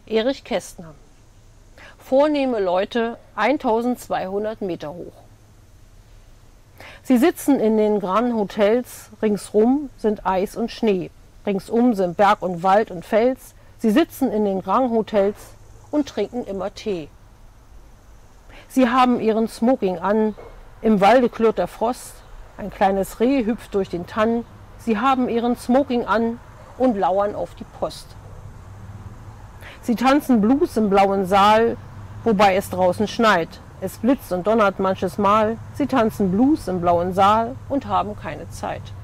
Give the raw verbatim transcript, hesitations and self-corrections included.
Erich Kästner. Vornehme Leute eintausendzweihundert Meter hoch. Sie sitzen in den Grand Hotels, ringsrum sind Eis und Schnee, ringsum sind Berg und Wald und Fels. Sie sitzen in den Grand Hotels und trinken immer Tee. Sie haben ihren Smoking an, im Walde klirrt der Frost, ein kleines Reh hüpft durch den Tann. Sie haben ihren Smoking an und lauern auf die Post. Sie tanzen Blues im blauen Saal, wobei es draußen schneit. Es blitzt und donnert manches Mal. Sie tanzen Blues im blauen Saal und haben keine Zeit.